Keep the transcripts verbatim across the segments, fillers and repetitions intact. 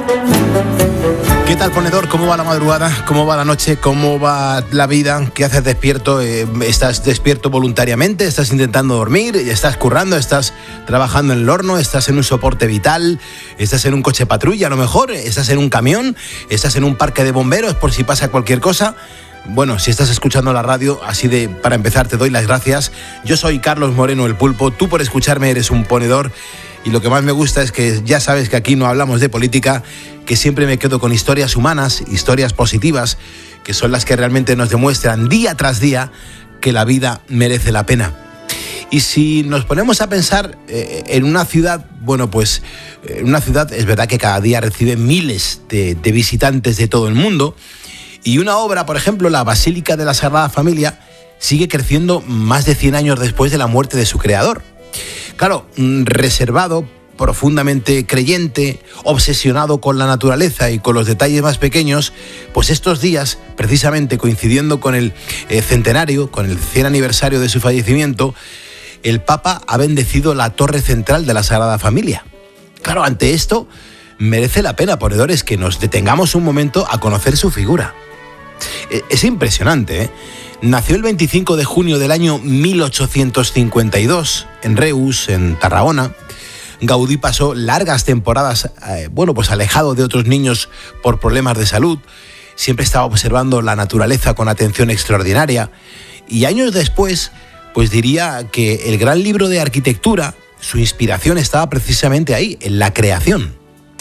¿Qué tal, ponedor? ¿Cómo va la madrugada? ¿Cómo va la noche? ¿Cómo va la vida? ¿Qué haces despierto? Eh, ¿Estás despierto voluntariamente? ¿Estás intentando dormir? ¿Estás currando? ¿Estás trabajando en el horno? ¿Estás en un soporte vital? ¿Estás en un coche patrulla a lo mejor? ¿Estás en un camión? ¿Estás en un parque de bomberos por si pasa cualquier cosa? Bueno, si estás escuchando la radio, así de para empezar te doy las gracias. Yo soy Carlos Moreno, el Pulpo. Tú por escucharme eres un ponedor. Y lo que más me gusta es que ya sabes que aquí no hablamos de política, que siempre me quedo con historias humanas, historias positivas, que son las que realmente nos demuestran día tras día que la vida merece la pena. Y si nos ponemos a pensar eh, en una ciudad, bueno, pues en una ciudad es verdad que cada día recibe miles de, de visitantes de todo el mundo, y una obra, por ejemplo, la Basílica de la Sagrada Familia, sigue creciendo más de cien años después de la muerte de su creador. Claro, reservado, profundamente creyente, obsesionado con la naturaleza y con los detalles más pequeños, pues estos días, precisamente coincidiendo con el eh, centenario, con el cien aniversario de su fallecimiento, el Papa ha bendecido la torre central de la Sagrada Familia. Claro, ante esto, merece la pena, ponedores, que nos detengamos un momento a conocer su figura. Es impresionante, ¿eh? Nació el veinticinco de junio del año mil ochocientos cincuenta y dos en Reus, en Tarragona. Gaudí pasó largas temporadas, eh, bueno, pues alejado de otros niños por problemas de salud. Siempre estaba observando la naturaleza con atención extraordinaria. Y años después, pues diría que el gran libro de arquitectura, su inspiración estaba precisamente ahí, en la creación.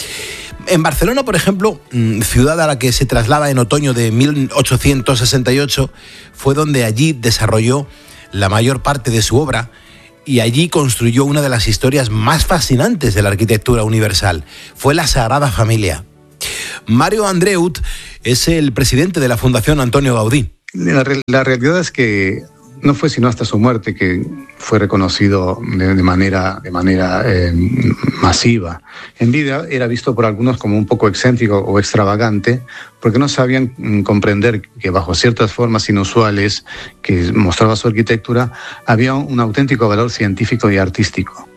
En Barcelona, por ejemplo, ciudad a la que se traslada en otoño de mil ochocientos sesenta y ocho, fue donde allí desarrolló la mayor parte de su obra y allí construyó una de las historias más fascinantes de la arquitectura universal. Fue la Sagrada Familia. Mario Andreut es el presidente de la Fundación Antonio Gaudí. La, la realidad es que no fue sino hasta su muerte que fue reconocido de, de manera, de manera eh, masiva. En vida era visto por algunos como un poco excéntrico o extravagante, porque no sabían mm, comprender que bajo ciertas formas inusuales que mostraba su arquitectura, había un auténtico valor científico y artístico.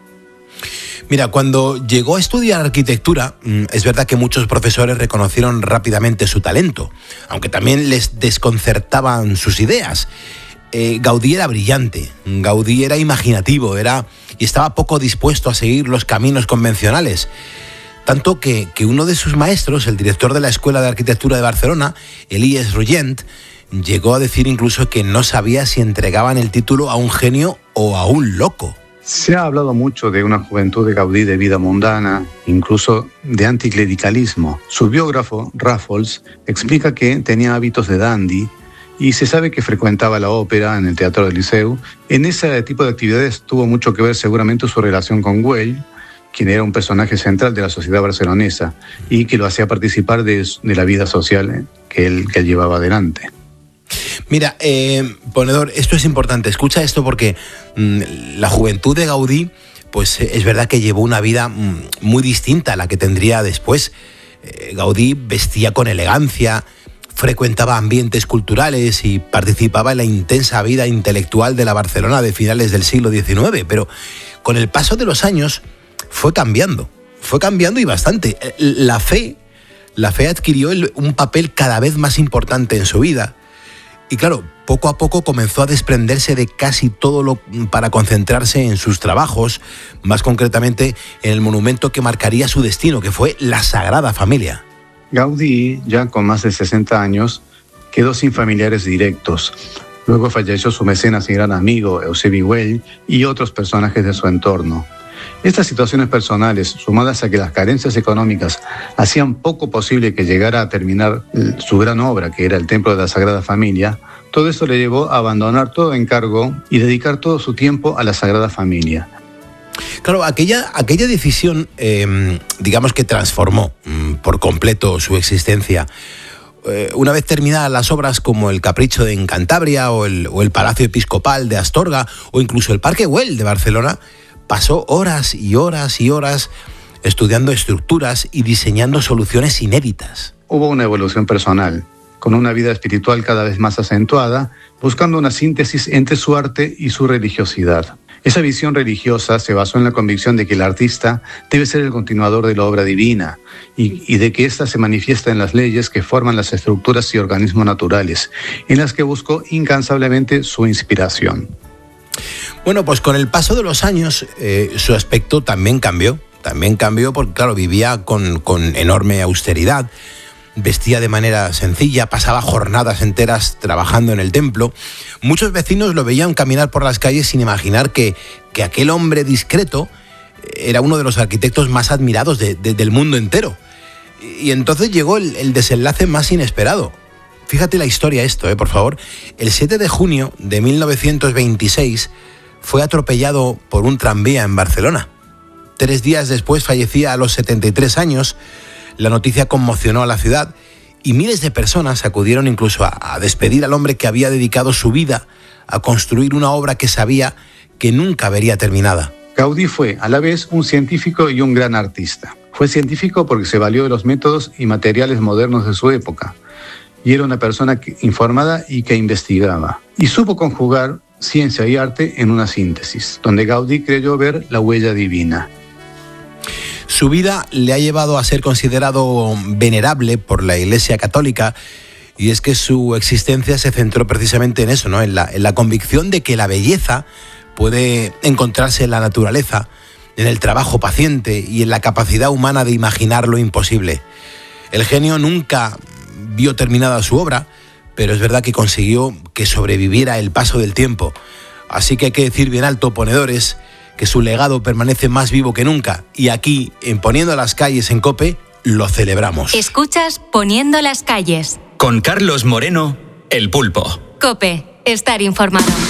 Mira, cuando llegó a estudiar arquitectura, es verdad que muchos profesores reconocieron rápidamente su talento, aunque también les desconcertaban sus ideas. Eh, Gaudí era brillante, Gaudí era imaginativo, era y estaba poco dispuesto a seguir los caminos convencionales. Tanto que, que uno de sus maestros, el director de la Escuela de Arquitectura de Barcelona, Elies Rogent, llegó a decir incluso que no sabía si entregaban el título a un genio o a un loco. Se ha hablado mucho de una juventud de Gaudí de vida mundana, incluso de anticlericalismo. Su biógrafo, Rafols, explica que tenía hábitos de dandy, y se sabe que frecuentaba la ópera en el Teatro del Liceu. En ese tipo de actividades tuvo mucho que ver seguramente su relación con Güell, quien era un personaje central de la sociedad barcelonesa y que lo hacía participar de, de la vida social que él, que él llevaba adelante. Mira, eh, ponedor, esto es importante, escucha esto porque mmm, la juventud de Gaudí, pues es verdad que llevó una vida mmm, muy distinta a la que tendría después. Eh, Gaudí vestía con elegancia, frecuentaba ambientes culturales y participaba en la intensa vida intelectual de la Barcelona de finales del siglo diecinueve, pero con el paso de los años fue cambiando, fue cambiando y bastante. La fe, la fe adquirió un papel cada vez más importante en su vida y claro, poco a poco comenzó a desprenderse de casi todo lo para concentrarse en sus trabajos, más concretamente en el monumento que marcaría su destino, que fue la Sagrada Familia. Gaudí, ya con más de sesenta años, quedó sin familiares directos. Luego falleció su mecenas y gran amigo, Eusebi Güell, y otros personajes de su entorno. Estas situaciones personales, sumadas a que las carencias económicas hacían poco posible que llegara a terminar su gran obra, que era el Templo de la Sagrada Familia, todo esto le llevó a abandonar todo encargo y dedicar todo su tiempo a la Sagrada Familia. Claro, aquella, aquella decisión, eh, digamos que transformó mm, por completo su existencia. Eh, una vez terminadas las obras como el Capricho de en Cantabria o el, o el Palacio Episcopal de Astorga o incluso el Parque Güell de Barcelona, pasó horas y horas y horas estudiando estructuras y diseñando soluciones inéditas. Hubo una evolución personal, con una vida espiritual cada vez más acentuada, buscando una síntesis entre su arte y su religiosidad. Esa visión religiosa se basó en la convicción de que el artista debe ser el continuador de la obra divina y, y de que ésta se manifiesta en las leyes que forman las estructuras y organismos naturales, en las que buscó incansablemente su inspiración. Bueno, pues con el paso de los años eh, su aspecto también cambió. También cambió porque, claro, vivía con, con enorme austeridad. Vestía de manera sencilla, pasaba jornadas enteras trabajando en el templo. Muchos vecinos lo veían caminar por las calles sin imaginar que, que aquel hombre discreto era uno de los arquitectos más admirados de, de, del mundo entero. Y entonces llegó el, el desenlace más inesperado. Fíjate la historia esto, eh, por favor. El siete de junio de mil novecientos veintiséis fue atropellado por un tranvía en Barcelona. Tres días después fallecía a los setenta y tres años. La noticia conmocionó a la ciudad y miles de personas acudieron incluso a, a despedir al hombre que había dedicado su vida a construir una obra que sabía que nunca vería terminada. Gaudí fue a la vez un científico y un gran artista. Fue científico porque se valió de los métodos y materiales modernos de su época y era una persona que, informada y que investigaba. Y supo conjugar ciencia y arte en una síntesis, donde Gaudí creyó ver la huella divina. Su vida le ha llevado a ser considerado venerable por la Iglesia Católica y es que su existencia se centró precisamente en eso, ¿no? En la, en la convicción de que la belleza puede encontrarse en la naturaleza, en el trabajo paciente y en la capacidad humana de imaginar lo imposible. El genio nunca vio terminada su obra, pero es verdad que consiguió que sobreviviera el paso del tiempo. Así que hay que decir bien alto, ponedores, que su legado permanece más vivo que nunca y aquí, en Poniendo las Calles en COPE, lo celebramos. Escuchas Poniendo las Calles. Con Carlos Moreno, El Pulpo. COPE, estar informado.